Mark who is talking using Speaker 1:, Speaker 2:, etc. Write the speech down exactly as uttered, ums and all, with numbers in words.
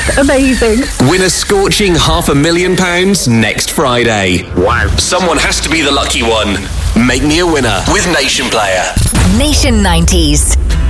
Speaker 1: Amazing.
Speaker 2: Win a scorching half a million pounds next Friday.
Speaker 3: Wow.
Speaker 2: Someone has to be the lucky one. Make me a winner with Nation Player.
Speaker 4: Nation nineties.